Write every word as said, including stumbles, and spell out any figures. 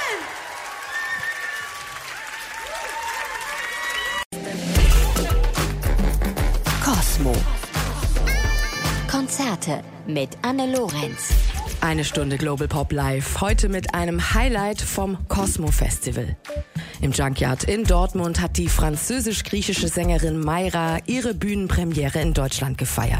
Cosmo. Konzerte mit Anne Lorenz. Eine Stunde Global Pop Live. Heute mit einem Highlight vom Cosmo Festival. Im Junkyard in Dortmund hat die französisch-griechische Sängerin Mayra ihre Bühnenpremiere in Deutschland gefeiert.